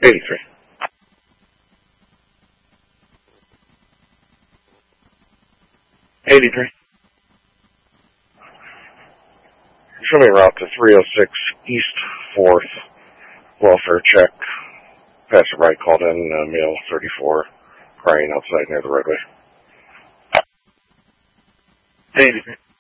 83. Show me route to 306 East 4th. Welfare check. Passerby called in, male 34, crying outside near the roadway. 83.